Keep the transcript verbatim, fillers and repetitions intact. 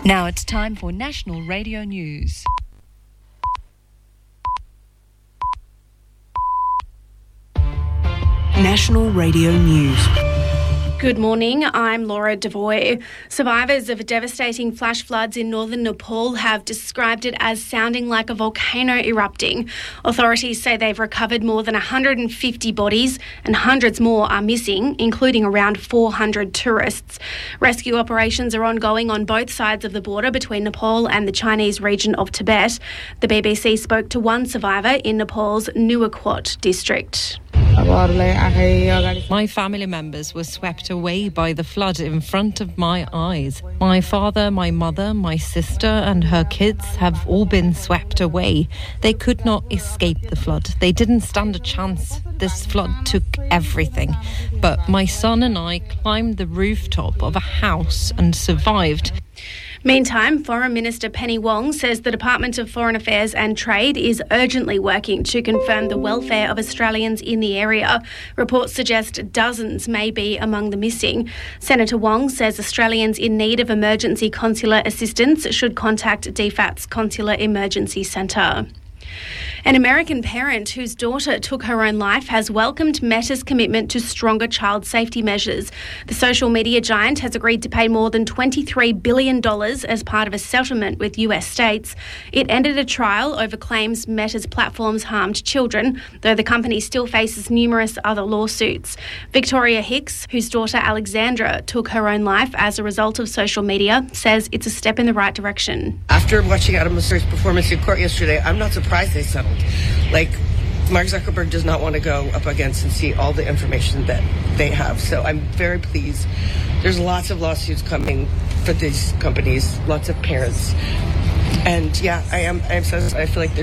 Now it's time for National Radio News. National Radio News. Good morning, I'm Laura Devoy. Survivors of devastating flash floods in northern Nepal have described it as sounding like a volcano erupting. Authorities say they've recovered more than one hundred fifty bodies and hundreds more are missing, including around four hundred tourists. Rescue operations are ongoing on both sides of the border between Nepal and the Chinese region of Tibet. The B B C spoke to one survivor in Nepal's Nuwakot district. My family members were swept away by the flood in front of my eyes. My father, my mother, my sister and her kids have all been swept away. They could not escape the flood. They didn't stand a chance. This flood took everything. But my son and I climbed the rooftop of a house and survived. Meantime, Foreign Minister Penny Wong says the Department of Foreign Affairs and Trade is urgently working to confirm the welfare of Australians in the area. Reports suggest dozens may be among the missing. Senator Wong says Australians in need of emergency consular assistance should contact D FAT's Consular Emergency Centre. An American parent whose daughter took her own life has welcomed Meta's commitment to stronger child safety measures. The social media giant has agreed to pay more than twenty-three billion dollars as part of a settlement with U S states. It ended a trial over claims Meta's platforms harmed children, though the company still faces numerous other lawsuits. Victoria Hicks, whose daughter Alexandra took her own life as a result of social media, says it's a step in the right direction. After watching Adam Mosseri's performance in court yesterday, I'm not surprised they settled. Like, Mark Zuckerberg does not want to go up against and see all the information that they have. So I'm very pleased. There's lots of lawsuits coming for these companies, lots of parents. And yeah, I am, I am so, I feel like